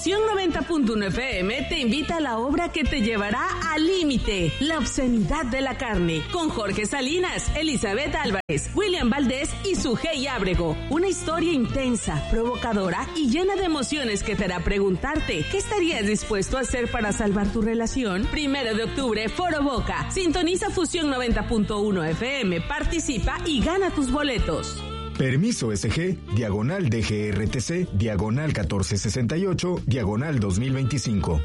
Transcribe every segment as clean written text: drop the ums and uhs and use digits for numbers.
Fusión 90.1 FM te invita a la obra que te llevará al límite, La obscenidad de la carne, con Jorge Salinas, Elizabeth Álvarez, William Valdés y Sujei Ábrego. Una historia intensa, provocadora y llena de emociones que te hará preguntarte ¿qué estarías dispuesto a hacer para salvar tu relación? 1 de octubre, Foro Boca. Sintoniza Fusión 90.1 FM, participa y gana tus boletos. Permiso SG, diagonal DGRTC, diagonal 1468, diagonal 2025.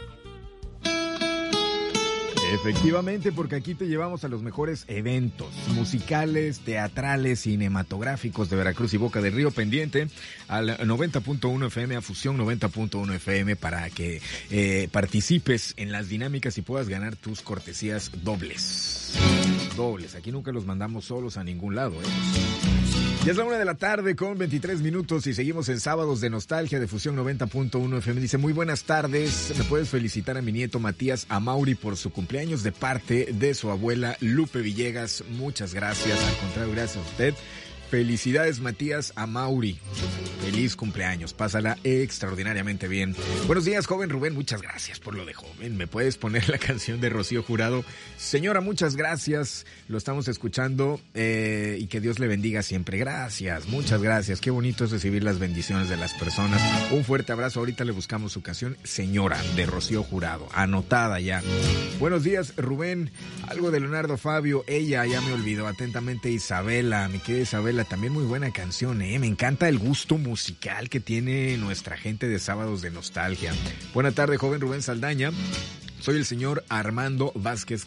Efectivamente, porque aquí te llevamos a los mejores eventos musicales, teatrales, cinematográficos de Veracruz y Boca del Río, pendiente al 90.1 FM, a Fusión 90.1 FM, para que participes en las dinámicas y puedas ganar tus cortesías dobles. Aquí nunca los mandamos solos a ningún lado, Ya es la 1 de la tarde con 23 minutos y seguimos en Sábados de Nostalgia de Fusión 90.1 FM. Dice, muy buenas tardes, me puedes felicitar a mi nieto Matías Amauri por su cumpleaños de parte de su abuela Lupe Villegas. Muchas gracias, al contrario, gracias a usted. Felicidades, Matías Amauri. Feliz cumpleaños. Pásala extraordinariamente bien. Buenos días, joven Rubén. Muchas gracias por lo de joven. ¿Me puedes poner la canción de Rocío Jurado? Señora, muchas gracias. Lo estamos escuchando y que Dios le bendiga siempre. Gracias, muchas gracias. Qué bonito es recibir las bendiciones de las personas. Un fuerte abrazo. Ahorita le buscamos su canción, Señora, de Rocío Jurado. Anotada ya. Buenos días, Rubén. Algo de Leonardo Fabio. Ella ya me olvidó. Atentamente, Isabela. Mi querida Isabela. También muy buena canción, Me encanta el gusto musical que tiene nuestra gente de Sábados de Nostalgia. Buena tarde, joven Rubén Saldaña. Soy el señor Amado Vázquez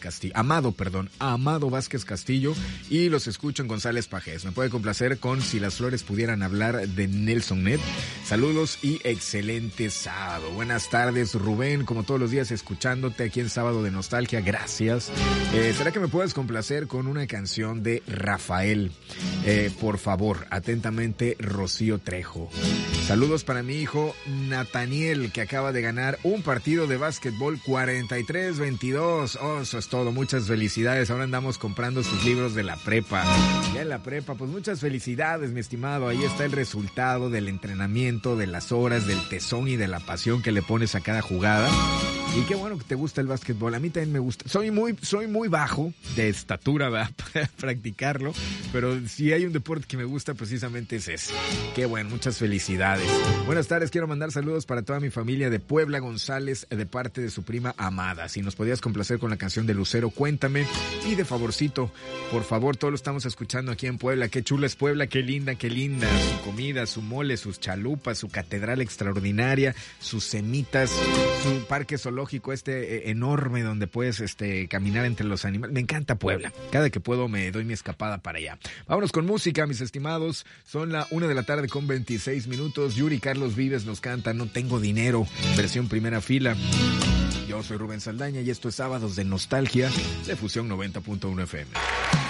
Castillo y los escucho en González Pajés. Me puede complacer con Si las flores pudieran hablar de Nelson Ned. Saludos y excelente sábado. Buenas tardes, Rubén, como todos los días escuchándote aquí en Sábado de Nostalgia. Gracias. ¿Será que me puedes complacer con una canción de Rafael? Por favor, atentamente, Rocío Trejo. Saludos para mi hijo Nathaniel, que acaba de ganar un partido de básquetbol 43-22. Oh, eso es todo. Muchas felicidades. Ahora andamos comprando sus libros de la prepa. Ya en la prepa, pues muchas felicidades, mi estimado. Ahí está el resultado del entrenamiento, de las horas, del tesón y de la pasión que le pones a cada jugada. Y qué bueno que te gusta el básquetbol. A mí también me gusta. Soy muy bajo de estatura, ¿verdad? Para practicarlo, pero si hay un deporte que me gusta, precisamente es ese. Qué bueno, muchas felicidades. Buenas tardes, quiero mandar saludos para toda mi familia de Puebla González, de parte de su prima Amada. Si nos podías complacer con la canción de Lucero, Cuéntame. Y de favorcito, por favor, todos lo estamos escuchando aquí en Puebla. Qué chula es Puebla, qué linda. Su comida, su mole, sus chalupas, su catedral extraordinaria, sus semitas, su parque zoológico enorme donde puedes caminar entre los animales. Me encanta Puebla. Cada que puedo me doy mi escapada para allá. Vámonos con música, mis estimados. Son la 1 de la tarde con 26 minutos. Yuri Carlos Vives nos canta No Tengo Dinero, versión primera fila. Yo soy Rubén Saldaña y esto es Sábados de Nostalgia de Fusión 90.1 FM.